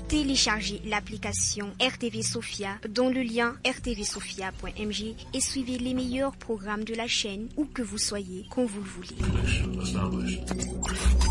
Téléchargez l'application RTV Sophia dans le lien rtvsophia.mg et suivez les meilleurs programmes de la chaîne où que vous soyez, quand vous le voulez.